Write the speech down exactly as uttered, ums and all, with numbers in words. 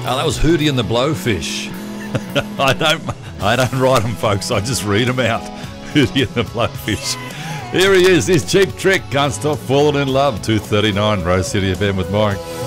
Oh, that was Hootie and the Blowfish. I don't, I don't write them, folks. I just read them out. Hootie and the Blowfish. Here he is. His Cheap Trick. Can't Stop Falling in Love. two thirty-nine Rose City F M with Maury.